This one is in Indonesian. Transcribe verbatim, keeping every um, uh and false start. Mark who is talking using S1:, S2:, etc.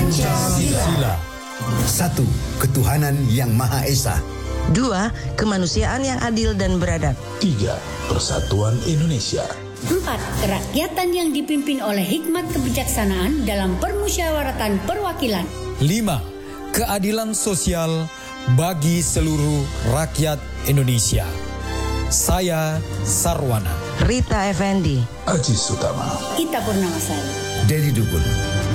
S1: Pancasila.
S2: Satu, ketuhanan yang Maha Esa.
S3: Dua, kemanusiaan yang adil dan beradab.
S1: Tiga, persatuan Indonesia.
S4: Empat, kerakyatan yang dipimpin oleh hikmat kebijaksanaan dalam permusyawaratan perwakilan.
S5: Lima, keadilan sosial bagi seluruh rakyat Indonesia. Saya Sarwana.
S3: Rita Effendi.
S1: Aji Sutama.
S4: Kita Purnamasari.
S2: Dedi Dukun.